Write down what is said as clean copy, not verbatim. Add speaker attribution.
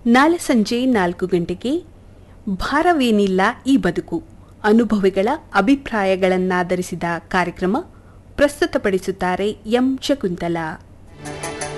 Speaker 1: ನಾಳೆ ಸಂಜೆ 4 ಗಂಟೆಗೆ ಭಾರವೇನಿಲ್ಲ ಈ ಬದುಕು ಅನುಭವಿಗಳ ಅಭಿಪ್ರಾಯಗಳನ್ನಾಧರಿಸಿದ ಕಾರ್ಯಕ್ರಮ ಪ್ರಸ್ತುತಪಡಿಸುತ್ತಾರೆ ಎಂ ಶಕುಂತಲಾ.